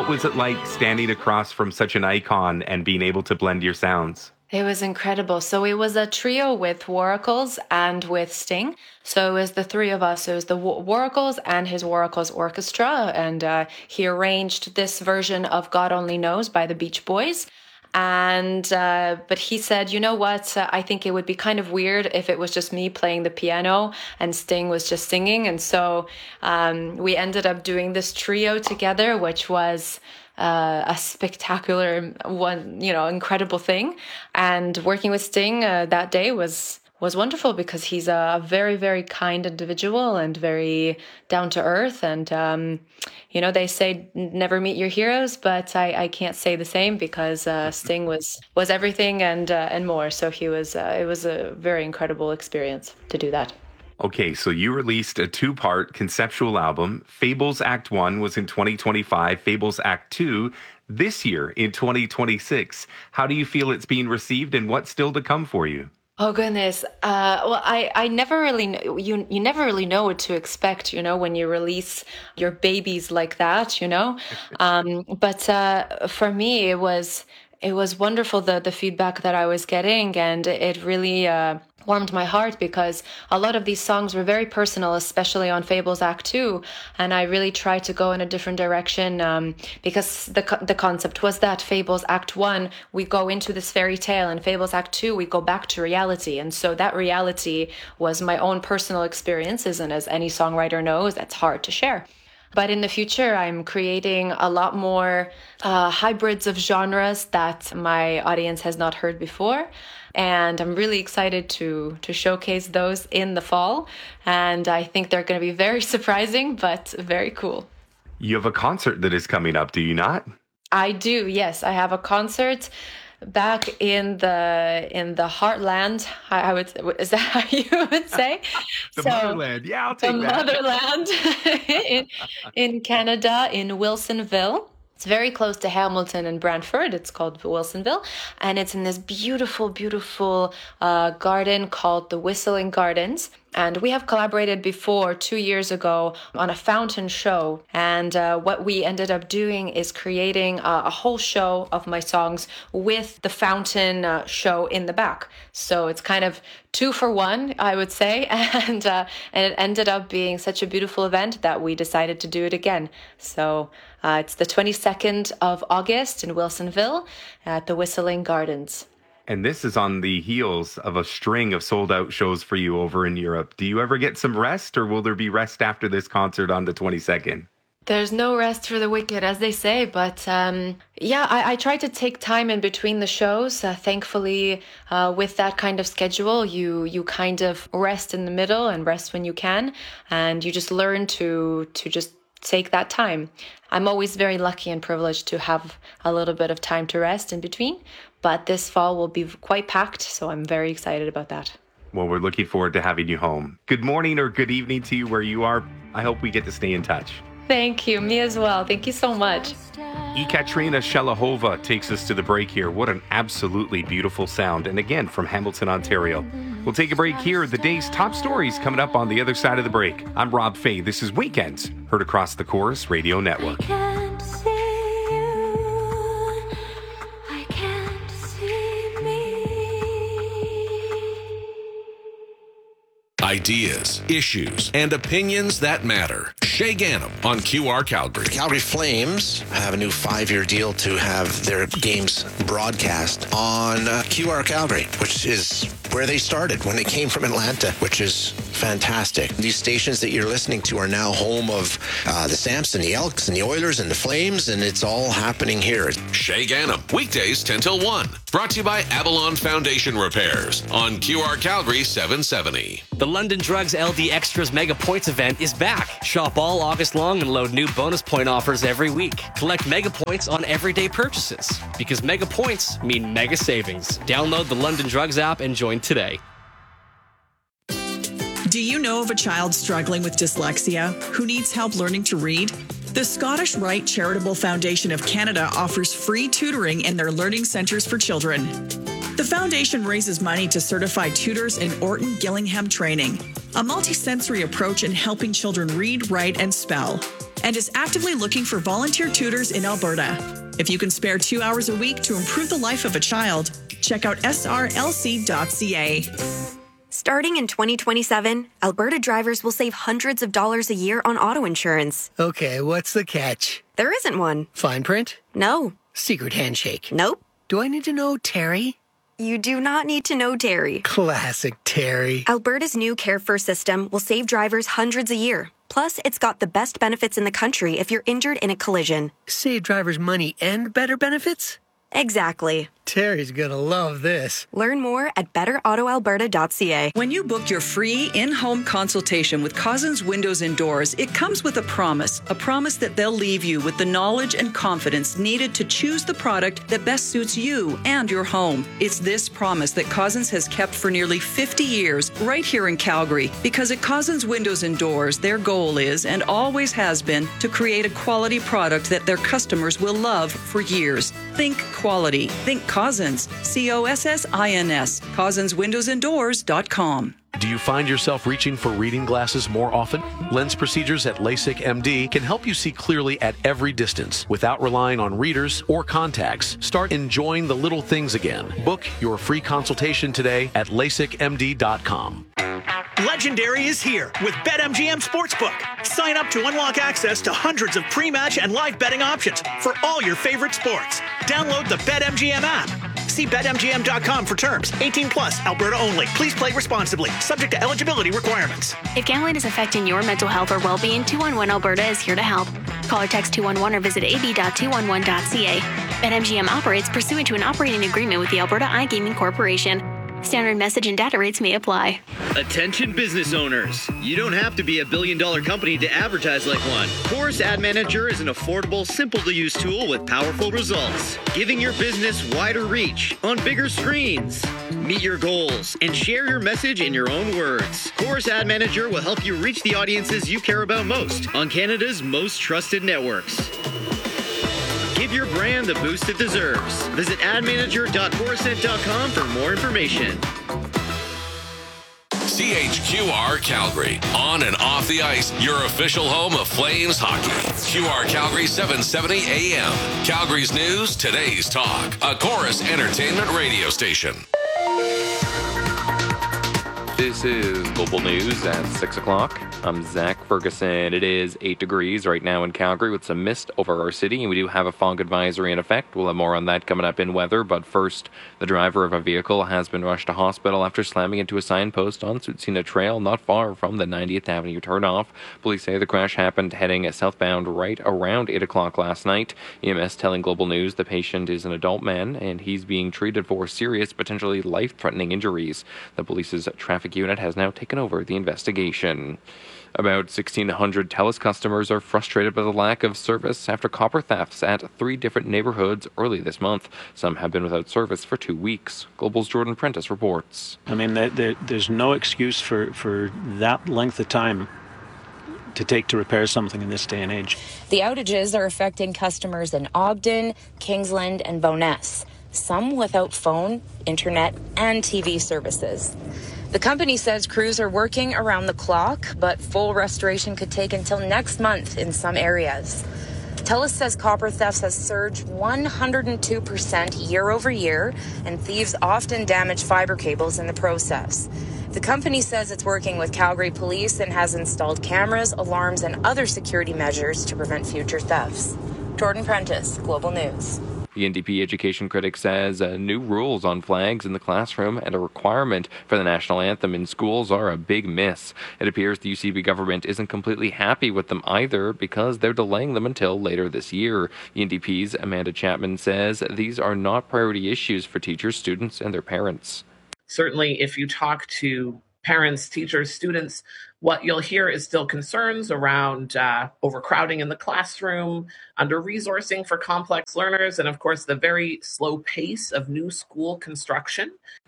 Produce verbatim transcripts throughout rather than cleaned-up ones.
What was it like standing across from such an icon and being able to blend your sounds? It was incredible. So it was a trio with Waracles and with Sting. So it was the three of us. It was the Waracles and his Waracles Orchestra. And uh, he arranged this version of God Only Knows by the Beach Boys. And, uh, but he said, you know what, uh, I think it would be kind of weird if it was just me playing the piano and Sting was just singing. And so um, we ended up doing this trio together, which was uh, a spectacular one, you know, incredible thing. And working with Sting uh, that day was was wonderful because he's a very, very kind individual and very down to earth. And, um, you know, they say never meet your heroes, but I, I can't say the same because uh, Sting was was everything and uh, and more. So he was uh, it was a very incredible experience to do that. Okay, so you released a two-part conceptual album. Fables Act One was in twenty twenty-five, Fables Act Two this year in twenty twenty-six. How do you feel it's being received and what's still to come for you? Oh goodness. Uh, well, I, I never really know, you you never really know what to expect, you know, when you release your babies like that, you know. Um, but uh, for me, it was it was wonderful the the feedback that I was getting, and it really uh, warmed my heart because a lot of these songs were very personal, especially on Fables Act Two, and I really tried to go in a different direction um, because the the concept was that Fables Act One we go into this fairy tale, and Fables Act Two we go back to reality, and so that reality was my own personal experiences, and as any songwriter knows, that's hard to share. But in the future, I'm creating a lot more uh, hybrids of genres that my audience has not heard before. And I'm really excited to to showcase those in the fall. And I think they're going to be very surprising, but very cool. You have a concert that is coming up, do you not? I do, yes. I have a concert back in the in the heartland. I, I would is that how you would say? the so, motherland. Yeah, I'll take the that. The motherland in in Canada, in Wilsonville. It's very close to Hamilton and Brantford. It's called Wilsonville. And it's in this beautiful, beautiful uh, garden called the Whistling Gardens. And we have collaborated before, two years ago, on a fountain show. And uh, what we ended up doing is creating a, a whole show of my songs with the fountain uh, show in the back. So it's kind of two for one, I would say. And, uh, and it ended up being such a beautiful event that we decided to do it again. So uh, it's the twenty-second of August in Wilsonville at the Whistling Gardens. And this is on the heels of a string of sold-out shows for you over in Europe. Do you ever get some rest, or will there be rest after this concert on the twenty-second? There's no rest for the wicked, as they say. But um, yeah, I, I try to take time in between the shows. Uh, thankfully, uh, with that kind of schedule, you you kind of rest in the middle and rest when you can. And you just learn to to just take that time. I'm always very lucky and privileged to have a little bit of time to rest in between. But this fall will be quite packed, so I'm very excited about that. Well, we're looking forward to having you home. Good morning or good evening to you where you are. I hope we get to stay in touch. Thank you. Me as well. Thank you so much. Ekaterina Shelihova takes us to the break here. What an absolutely beautiful sound. And again, from Hamilton, Ontario. We'll take a break here. The day's top stories coming up on the other side of the break. I'm Rob Fay. This is Weekends, heard across the Chorus Radio Network. Ideas, issues, and opinions that matter. Shay Ganem on Q R Calgary. Calgary Flames have a new five-year deal to have their games broadcast on uh, Q R Calgary, which is where they started when they came from Atlanta, which is fantastic. These stations that you're listening to are now home of uh, the Samps and the Elks and the Oilers and the Flames, and it's all happening here. Shay Ganem, weekdays ten till one. Brought to you by Avalon Foundation Repairs on Q R Calgary seven seventy. The London Drugs L D Extras Mega Points event is back. Shop all August long and load new bonus point offers every week. Collect Mega Points on everyday purchases because Mega Points mean mega savings. Download the London Drugs app and join today. Do you know of a child struggling with dyslexia who needs help learning to read? The Scottish Rite Charitable Foundation of Canada offers free tutoring in their learning centres for children. The foundation raises money to certify tutors in Orton Gillingham training, a multisensory approach in helping children read, write, and spell. and is actively looking for volunteer tutors in Alberta. If you can spare two hours a week to improve the life of a child, check out S R L C dot C A. Starting in twenty twenty-seven, Alberta drivers will save hundreds of dollars a year on auto insurance. Okay, what's the catch? There isn't one. Fine print? No. Secret handshake? Nope. Do I need to know Terry? You do not need to know Terry. Classic Terry. Alberta's new Care First system will save drivers hundreds a year. Plus, it's got the best benefits in the country if you're injured in a collision. Save drivers money and better benefits? Exactly. Terry's gonna love this. Learn more at better auto alberta dot C A. When you book your free in-home consultation with Cousins Windows and Doors, it comes with a promise, a promise that they'll leave you with the knowledge and confidence needed to choose the product that best suits you and your home. It's this promise that Cousins has kept for nearly fifty years right here in Calgary, because at Cousins Windows and Doors, their goal is and always has been to create a quality product that their customers will love for years. Think quality. Think Cousins. C O S S I N S. Cousins Windows and Doors dot com. Do you find yourself reaching for reading glasses more often? Lens Procedures at LASIK M D can help you see clearly at every distance without relying on readers or contacts. Start enjoying the little things again. Book your free consultation today at lasik m d dot com. Legendary is here with BetMGM Sportsbook. Sign up to unlock access to hundreds of pre-match and live betting options for all your favorite sports. Download the BetMGM app. See bet M G M dot com for terms. eighteen plus, Alberta only. Please play responsibly. Subject to eligibility requirements. If gambling is affecting your mental health or well-being, two one one Alberta is here to help. Call or text two one one or visit a b dot two one one dot c a. BetMGM operates pursuant to an operating agreement with the Alberta iGaming Corporation. Standard message and data rates may apply. Attention business owners. You don't have to be a billion dollar company to advertise like one. Chorus Ad Manager is an affordable, simple to use tool with powerful results, giving your business wider reach on bigger screens. Meet your goals and share your message in your own words. Chorus Ad Manager will help you reach the audiences you care about most on Canada's most trusted networks. Give your brand the boost it deserves. Visit ad manager dot chorused dot com for more information. C H Q R Calgary. On and off the ice, your official home of Flames hockey. Q R Calgary seven seventy A M. Calgary's news, today's talk. A Chorus Entertainment radio station. This is Global News at six o'clock. I'm Zach Ferguson. It is eight degrees right now in Calgary with some mist over our city, and we do have a fog advisory in effect. We'll have more on that coming up in weather, but first, the driver of a vehicle has been rushed to hospital after slamming into a signpost on Tsutsina Trail not far from the ninetieth Avenue turnoff. Police say the crash happened heading southbound right around eight o'clock last night. E M S telling Global News the patient is an adult man, and he's being treated for serious, potentially life-threatening injuries. The police's traffic unit has now taken over the investigation. About sixteen hundred TELUS customers are frustrated by the lack of service after copper thefts at three different neighborhoods early this month. Some have been without service for two weeks. Global's Jordan Prentice reports. I mean, there, there, there's no excuse for, for that length of time to take to repair something in this day and age. The outages are affecting customers in Ogden, Kingsland, and Bowness, some without phone, internet, and T V services. The company says crews are working around the clock, but full restoration could take until next month in some areas. TELUS says copper thefts has surged one hundred two percent year over year, and thieves often damage fiber cables in the process. The company says it's working with Calgary Police and has installed cameras, alarms, and other security measures to prevent future thefts. Jordan Prentice, Global News. The N D P education critic says uh, new rules on flags in the classroom and a requirement for the national anthem in schools are a big miss. It appears the U C B government isn't completely happy with them either because they're delaying them until later this year. The N D P's Amanda Chapman says these are not priority issues for teachers, students, and their parents. Certainly, if you talk to parents, teachers, students, what you'll hear is still concerns around uh, overcrowding in the classroom, under-resourcing for complex learners, and of course, the very slow pace of new school construction.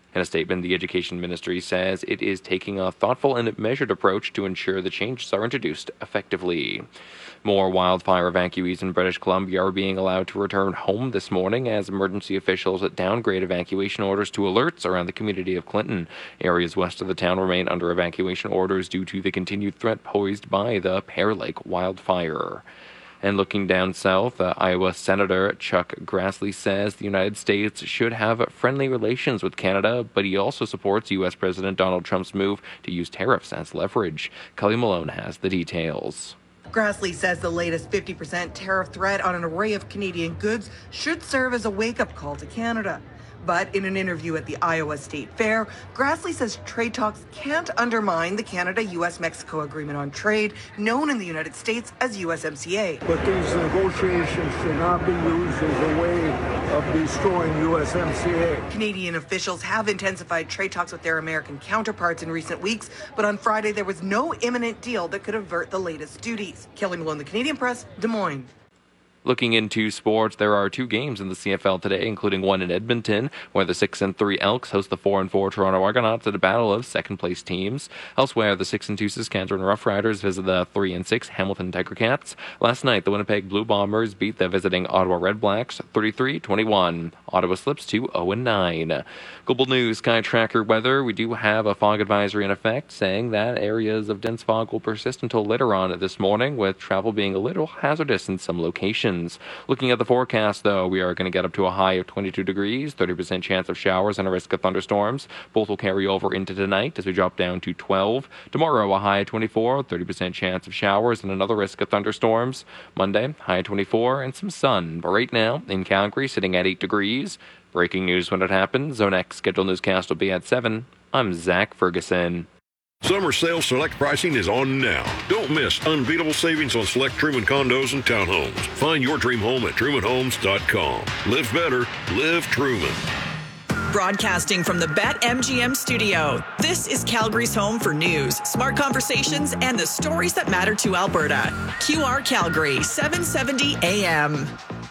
In a statement, the Education Ministry says it is taking a thoughtful and measured approach to ensure the changes are introduced effectively. More wildfire evacuees in British Columbia are being allowed to return home this morning as emergency officials downgrade evacuation orders to alerts around the community of Clinton. Areas west of the town remain under evacuation orders due to the continued threat posed by the Pear Lake wildfire. And looking down south, uh, Iowa Senator Chuck Grassley says the United States should have friendly relations with Canada, but he also supports U S President Donald Trump's move to use tariffs as leverage. Kelly Malone has the details. Grassley says the latest fifty percent tariff threat on an array of Canadian goods should serve as a wake-up call to Canada. But in an interview at the Iowa State Fair, Grassley says trade talks can't undermine the Canada-U S Mexico Agreement on Trade, known in the United States as U S M C A. But these negotiations should not be used as a way of destroying U S M C A. Canadian officials have intensified trade talks with their American counterparts in recent weeks, but on Friday there was no imminent deal that could avert the latest duties. Kelly Malone, the Canadian Press, Des Moines. Looking into sports, there are two games in the C F L today, including one in Edmonton, where the six and three Elks host the four and four Toronto Argonauts at a battle of second-place teams. Elsewhere, the six and two Saskatchewan Roughriders visit the three and six Hamilton Tiger Cats. Last night, the Winnipeg Blue Bombers beat the visiting Ottawa Red Blacks thirty-three twenty-one. Ottawa slips to oh and nine. Global News Sky Tracker weather. We do have a fog advisory in effect, saying that areas of dense fog will persist until later on this morning, with travel being a little hazardous in some locations. Looking at the forecast, though, we are going to get up to a high of twenty-two degrees, thirty percent chance of showers and a risk of thunderstorms. Both will carry over into tonight as we drop down to twelve. Tomorrow, a high of twenty-four, thirty percent chance of showers and another risk of thunderstorms. Monday, high of twenty-four and some sun. But right now, in Calgary, sitting at eight degrees. Breaking news when it happens. Zone X scheduled newscast will be at seven. I'm Zach Ferguson. Summer sale select pricing is on now. Don't miss unbeatable savings on select Truman condos and townhomes. Find your dream home at truman homes dot com. Live better, live Truman. Broadcasting from the BetMGM studio, this is Calgary's home for news, smart conversations, and the stories that matter to Alberta. Q R Calgary, seven seventy A M.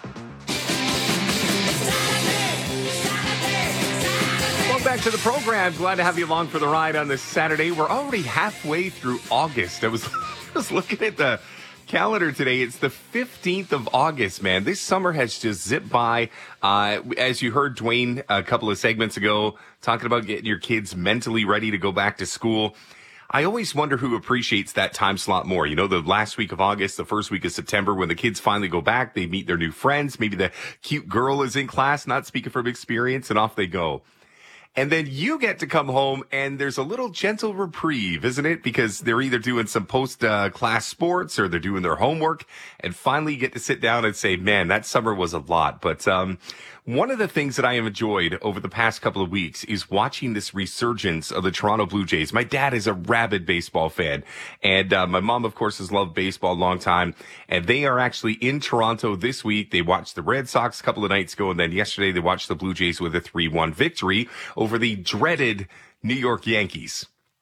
Back to the program. Glad to have you along for the ride on this Saturday. We're already halfway through August. I was, I was looking at the calendar today. It's the fifteenth of August, man. This summer has just zipped by. Uh, as you heard Dwayne a couple of segments ago talking about getting your kids mentally ready to go back to school. I always wonder who appreciates that time slot more. You know, the last week of August, the first week of September, when the kids finally go back, they meet their new friends. Maybe the cute girl is in class, not speaking from experience, and off they go. And then you get to come home and there's a little gentle reprieve, isn't it? Because they're either doing some post-class uh, sports or they're doing their homework, and finally you get to sit down and say, man, that summer was a lot. But um one of the things that I have enjoyed over the past couple of weeks is watching this resurgence of the Toronto Blue Jays. My dad is a rabid baseball fan, and uh, my mom, of course, has loved baseball a long time. And they are actually in Toronto this week. They watched the Red Sox a couple of nights ago, and then yesterday they watched the Blue Jays with a three one victory over the dreaded New York Yankees.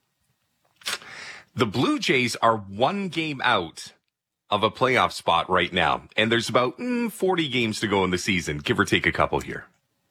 The Blue Jays are one game out of a playoff spot right now. And there's about mm, forty games to go in the season, give or take a couple here.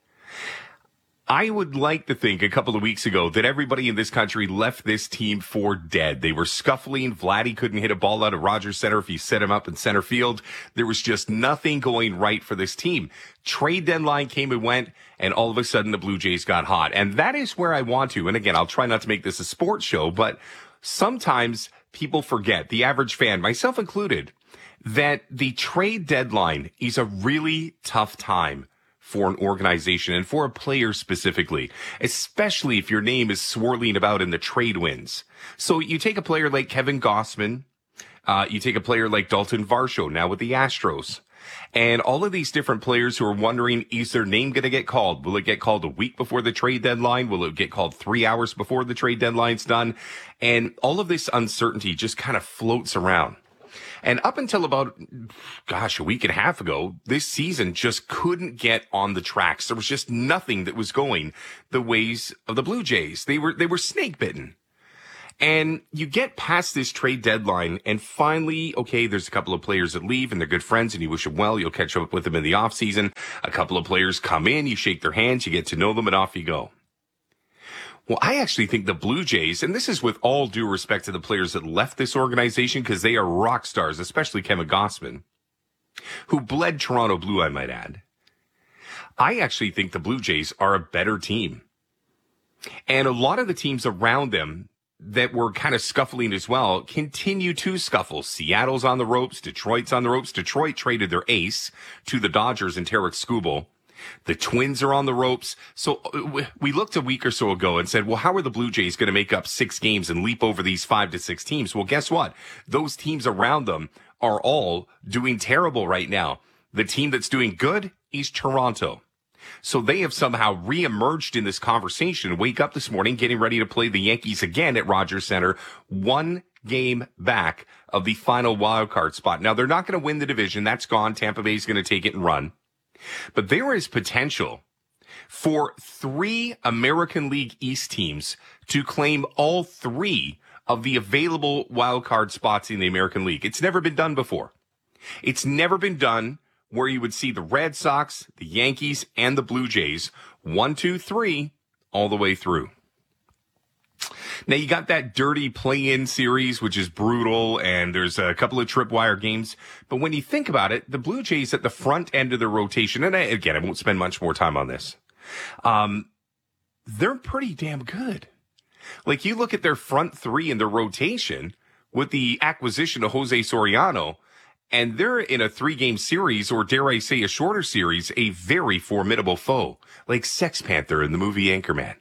I would like to think a couple of weeks ago that everybody in this country left this team for dead. They were scuffling. Vladdy couldn't hit a ball out of Rogers Center if you set him up in center field. There was just nothing going right for this team. Trade deadline came and went, and all of a sudden the Blue Jays got hot. And that is where I want to. And again, I'll try not to make this a sports show, but sometimes people forget, the average fan, myself included, that the trade deadline is a really tough time for an organization and for a player specifically, especially if your name is swirling about in the trade winds. So you take a player like Kevin Gausman, uh, you take a player like Dalton Varsho, now with the Astros, and all of these different players who are wondering, is their name going to get called? Will it get called a week before the trade deadline? Will it get called three hours before the trade deadline's done? And all of this uncertainty just kind of floats around. And up until about, gosh, a week and a half ago, this season just couldn't get on the tracks. There was just nothing that was going the ways of the Blue Jays. They were, they were snake bitten. And you get past this trade deadline and finally, okay, there's a couple of players that leave and they're good friends and you wish them well. You'll catch up with them in the off season. A couple of players come in, you shake their hands, you get to know them, and off you go. Well, I actually think the Blue Jays, and this is with all due respect to the players that left this organization because they are rock stars, especially Kevin Gausman, who bled Toronto blue, I might add. I actually think the Blue Jays are a better team. And a lot of the teams around them that were kind of scuffling as well continue to scuffle. Seattle's on the ropes. Detroit's on the ropes. Detroit traded their ace to the Dodgers and Tarek Skubal. The Twins are on the ropes. So we looked a week or so ago and said, well, how are the Blue Jays going to make up six games and leap over these five to six teams? Well, guess what? Those teams around them are all doing terrible right now. The team that's doing good is Toronto. So they have somehow reemerged in this conversation. Wake up this morning, getting ready to play the Yankees again at Rogers Center, one game back of the final wild card spot. Now, they're not going to win the division. That's gone. Tampa Bay's going to take it and run. But there is potential for three American League East teams to claim all three of the available wild card spots in the American League. It's never been done before. It's never been done where you would see the Red Sox, the Yankees, and the Blue Jays, one, two, three, all the way through. Now, you got that dirty play-in series, which is brutal, and there's a couple of tripwire games. But when you think about it, the Blue Jays at the front end of their rotation, and I, again, I won't spend much more time on this, um, they're pretty damn good. Like, you look at their front three in their rotation with the acquisition of Jose Soriano, and they're in a three-game series, or dare I say a shorter series, a very formidable foe, like Sex Panther in the movie Anchorman.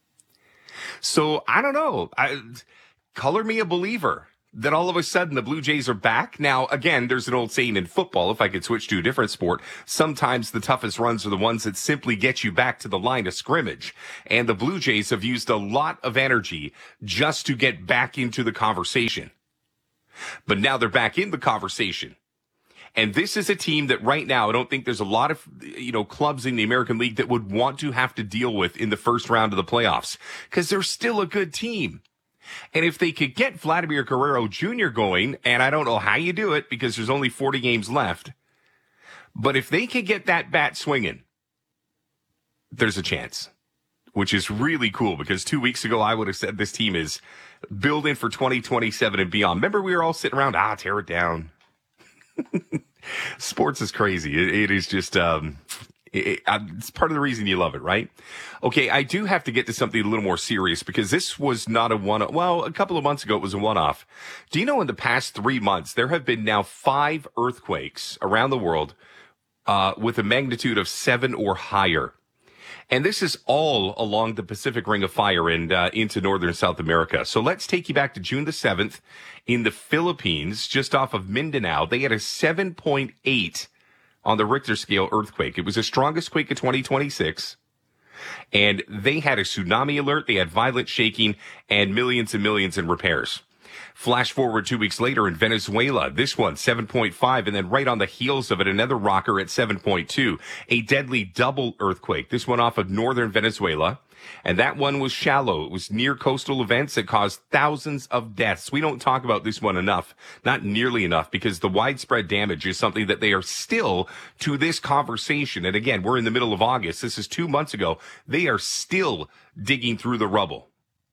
So, I don't know. I, color me a believer that all of a sudden the Blue Jays are back. Now, again, there's an old saying in football, if I could switch to a different sport, sometimes the toughest runs are the ones that simply get you back to the line of scrimmage. And the Blue Jays have used a lot of energy just to get back into the conversation. But now they're back in the conversation. And this is a team that right now, I don't think there's a lot of, you know, clubs in the American League that would want to have to deal with in the first round of the playoffs, because they're still a good team. And if they could get Vladimir Guerrero Junior going, and I don't know how you do it because there's only forty games left, but if they could get that bat swinging, there's a chance, which is really cool, because two weeks ago I would have said this team is building for twenty twenty-seven and beyond. Remember, we were all sitting around, ah, tear it down. Sports is crazy. It, it is just, um, it, it, it's part of the reason you love it, right? Okay, I do have to get to something a little more serious, because this was not a one, well, a couple of months ago it was a one-off. Do you know in the past three months, there have been now five earthquakes around the world, uh, with a magnitude of seven or higher. And this is all along the Pacific Ring of Fire and uh, into northern South America. So let's take you back to June the seventh in the Philippines, just off of Mindanao. They had a seven point eight on the Richter scale earthquake. It was the strongest quake of twenty twenty-six. And they had a tsunami alert. They had violent shaking and millions and millions in repairs. Flash forward two weeks later in Venezuela, this one, seven point five, and then right on the heels of it, another rocker at seven point two, a deadly double earthquake. This one off of northern Venezuela, and that one was shallow. It was near coastal events that caused thousands of deaths. We don't talk about this one enough, not nearly enough, because the widespread damage is something that they are still, to this conversation, and again, we're in the middle of August, this is two months ago, they are still digging through the rubble.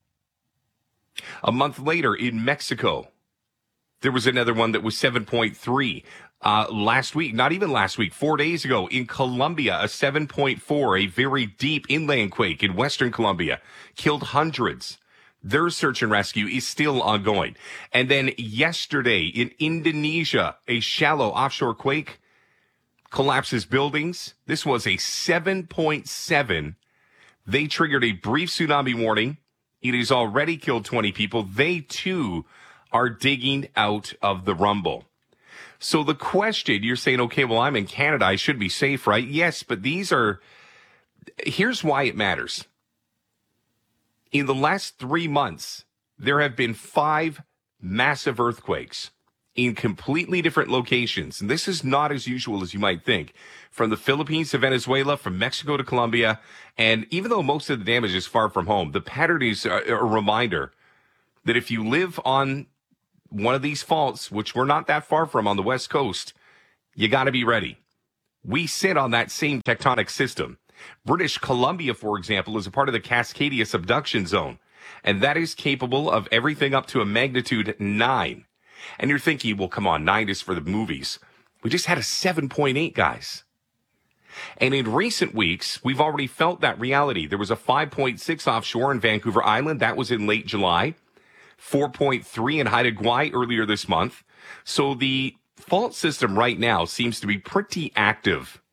A month later in Mexico, there was another one that was seven point three. Uh, last week, not even last week, four days ago in Colombia, a seven point four, a very deep inland quake in Western Colombia, killed hundreds. Their search and rescue is still ongoing. And then yesterday in Indonesia, a shallow offshore quake collapses buildings. This was a seven point seven. They triggered a brief tsunami warning. It has already killed twenty people. They, too, are digging out of the rumble. So the question, you're saying, okay, well, I'm in Canada. I should be safe, right? Yes, but these are, here's why it matters. In the last three months, there have been five massive earthquakes in completely different locations. And this is not as usual as you might think. From the Philippines to Venezuela, from Mexico to Colombia. And even though most of the damage is far from home, the pattern is a, a reminder that if you live on one of these faults, which we're not that far from on the West Coast, you got to be ready. We sit on that same tectonic system. British Columbia, for example, is a part of the Cascadia subduction zone, and that is capable of everything up to a magnitude nine. And you're thinking, well, come on, nine is for the movies. We just had a seven point eight, guys. And in recent weeks, we've already felt that reality. There was a five point six offshore in Vancouver Island. That was in late July. four point three in Haida Gwaii earlier this month. So the fault system right now seems to be pretty active.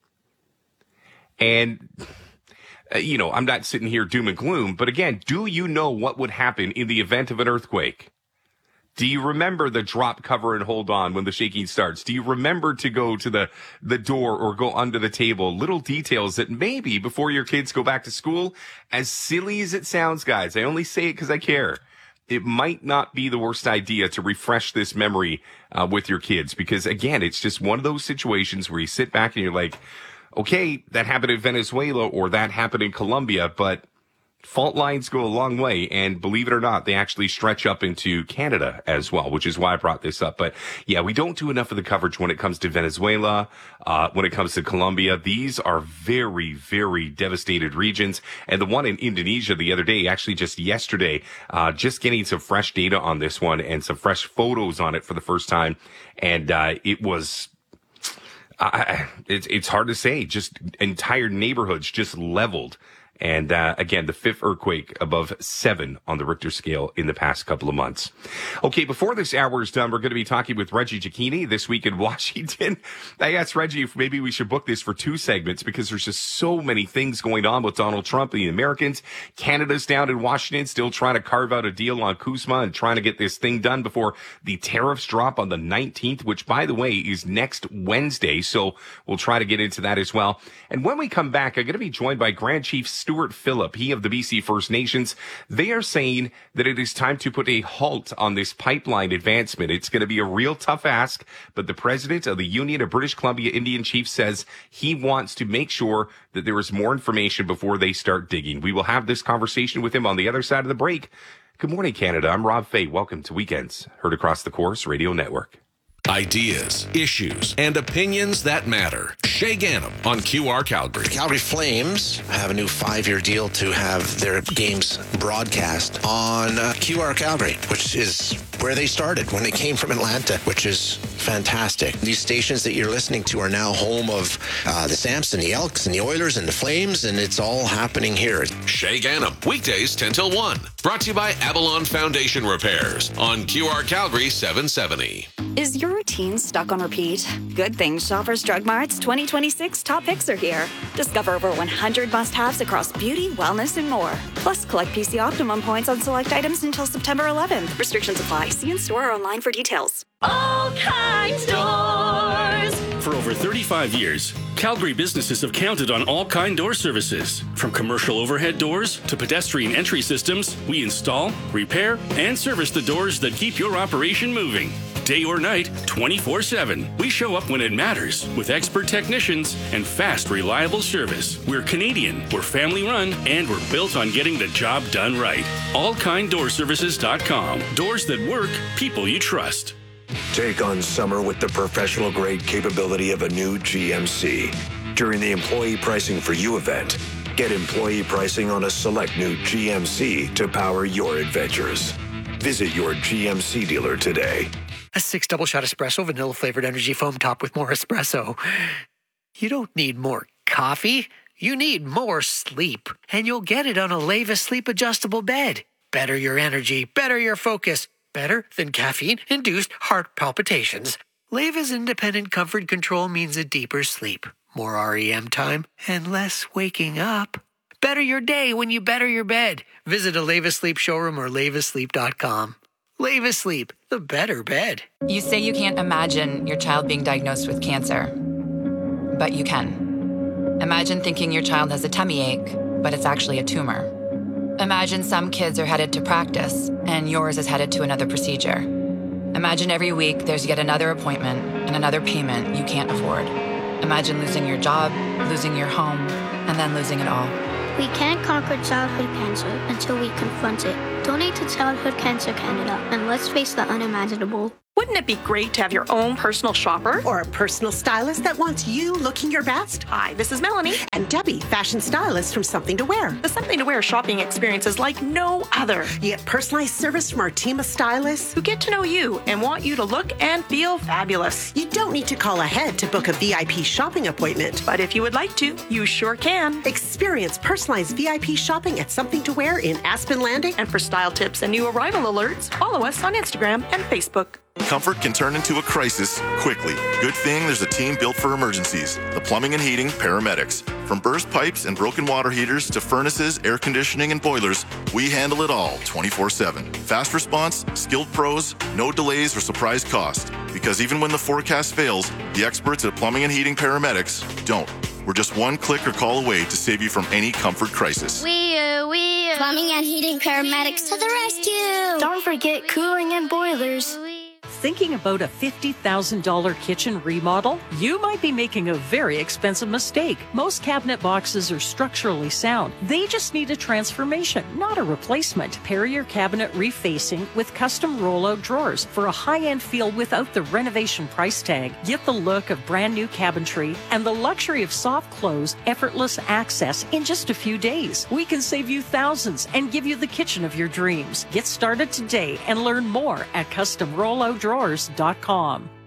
And, uh, you know, I'm not sitting here doom and gloom, but again, do you know what would happen in the event of an earthquake? Do you remember the drop, cover, and hold on when the shaking starts? Do you remember to go to the, the door or go under the table? Little details that maybe before your kids go back to school, as silly as it sounds, guys, I only say it because I care. It might not be the worst idea to refresh this memory uh, with your kids because, again, it's just one of those situations where you sit back and you're like, okay, that happened in Venezuela or that happened in Colombia, but fault lines go a long way, and believe it or not, they actually stretch up into Canada as well, which is why I brought this up. But yeah, we don't do enough of the coverage when it comes to Venezuela, uh, when it comes to Colombia. These are very, very devastated regions. And the one in Indonesia the other day, actually just yesterday, uh, just getting some fresh data on this one and some fresh photos on it for the first time. And uh, it was... Uh, it's, it's hard to say, just entire neighborhoods just leveled. And uh, again, the fifth earthquake above seven on the Richter scale in the past couple of months. Okay, before this hour is done, we're going to be talking with Reggie Cecchini this week in Washington. I asked Reggie if maybe we should book this for two segments because there's just so many things going on with Donald Trump and the Americans. Canada's down in Washington, still trying to carve out a deal on CUSMA and trying to get this thing done before the tariffs drop on the nineteenth, which, by the way, is next Wednesday. So we'll try to get into that as well. And when we come back, I'm going to be joined by Grand Chief Stuart Phillip, he of the B C First Nations. They are saying that it is time to put a halt on this pipeline advancement. It's going to be a real tough ask, but the president of the Union of British Columbia Indian Chiefs says he wants to make sure that there is more information before they start digging. We will have this conversation with him on the other side of the break. Good morning, Canada. I'm Rob Fay. Welcome to Weekends, heard across the Chorus Radio Network. Ideas, issues, and opinions that matter. Shay Ganem on Q R Calgary. The Calgary Flames have a new five-year deal to have their games broadcast on uh, Q R Calgary, which is where they started when they came from Atlanta, which is fantastic. These stations that you're listening to are now home of uh, the Samps and the Elks and the Oilers and the Flames, and it's all happening here. Shay Ganem, weekdays ten till one. Brought to you by Avalon Foundation Repairs on Q R Calgary seven seventy. Is your routine stuck on repeat? Good thing Shoppers Drug Mart's twenty twenty-six top picks are here. Discover over one hundred must-haves across beauty, wellness, and more. Plus, collect P C Optimum points on select items until September eleventh. Restrictions apply. See in store or online for details. All Kind Doors. For over thirty-five years, Calgary businesses have counted on All Kind Door services. From commercial overhead doors to pedestrian entry systems, we install, repair, and service the doors that keep your operation moving. Day or night, twenty-four seven. We show up when it matters with expert technicians and fast, reliable service. We're Canadian, we're family run, and we're built on getting the job done right. all kind door services dot com. Doors that work, people you trust. Take on summer with the professional-grade capability of a new G M C. During the Employee Pricing for You event, get employee pricing on a select new G M C to power your adventures. Visit your G M C dealer today. A six double shot espresso, vanilla flavored energy foam topped with more espresso. You don't need more coffee. You need more sleep. And you'll get it on a Leva Sleep Adjustable Bed. Better your energy, better your focus. Better than caffeine-induced heart palpitations. Leva's independent comfort control means a deeper sleep, more R E M time, and less waking up. Better your day when you better your bed. Visit a Leva Sleep showroom or leva sleep dot com. Leva Sleep, the better bed. You say you can't imagine your child being diagnosed with cancer, but you can. Imagine thinking your child has a tummy ache, but it's actually a tumor. Imagine some kids are headed to practice, and yours is headed to another procedure. Imagine every week there's yet another appointment and another payment you can't afford. Imagine losing your job, losing your home, and then losing it all. We can't conquer childhood cancer until we confront it. Donate to Childhood Cancer Canada, and let's face the unimaginable. Wouldn't it be great to have your own personal shopper? Or a personal stylist that wants you looking your best? Hi, this is Melanie. And Debbie, fashion stylist from Something to Wear. The Something to Wear shopping experience is like no other. You get personalized service from our team of stylists who get to know you and want you to look and feel fabulous. You don't need to call ahead to book a V I P shopping appointment. But if you would like to, you sure can. Experience personalized V I P shopping at Something to Wear in Aspen Landing. And for style tips and new arrival alerts, follow us on Instagram and Facebook. Comfort can turn into a crisis quickly. Good thing there's a team built for emergencies. The Plumbing and Heating Paramedics. From burst pipes and broken water heaters to furnaces, air conditioning, and boilers, we handle it all twenty-four seven. Fast response, skilled pros, no delays or surprise cost. Because even when the forecast fails, the experts at Plumbing and Heating Paramedics don't. We're just one click or call away to save you from any comfort crisis. We are, we are. Plumbing and Heating Paramedics to the rescue. Don't forget cooling and boilers. Thinking about a fifty thousand dollars kitchen remodel? You might be making a very expensive mistake. Most cabinet boxes are structurally sound. They just need a transformation, not a replacement. Pair your cabinet refacing with custom rollout drawers for a high-end feel without the renovation price tag. Get the look of brand new cabinetry and the luxury of soft close, effortless access in just a few days. We can save you thousands and give you the kitchen of your dreams. Get started today and learn more at custom rollout drawers dot com.